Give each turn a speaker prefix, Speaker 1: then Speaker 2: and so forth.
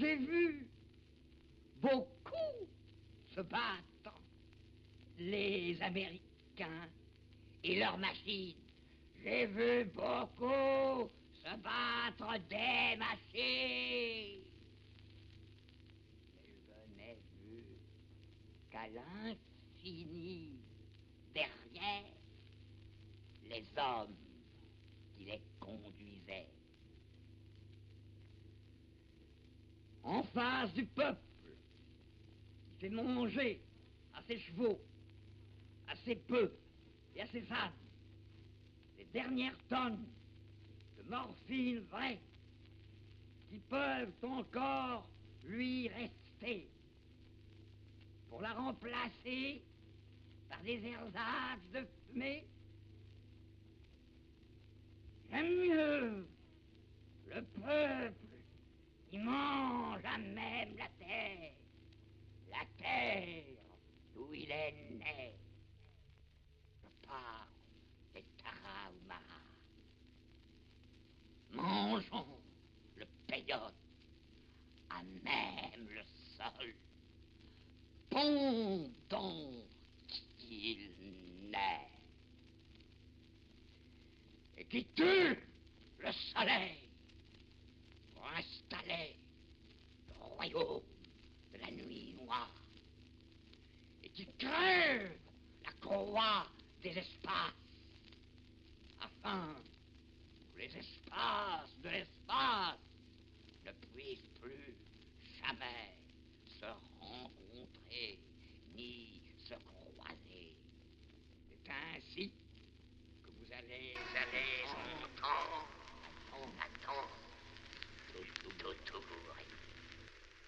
Speaker 1: j'ai vu beaucoup se battre, les Américains et leurs machines. J'ai vu beaucoup se battre des machines. Mais je n'ai vu qu'à l'infini, derrière, les hommes qui les conduisaient. En face du peuple, qui fait manger à ses chevaux, à ses bœufs et à ses ânes les dernières tonnes de morphine vraie qui peuvent encore lui rester pour la remplacer par des ersatz de fumée. J'aime mieux le peuple qui mange à même la terre d'où il est né. Je parle des Tarahumaras. Mangeons le peyote à même le sol. Pendant qu'il naît et qui tue le soleil.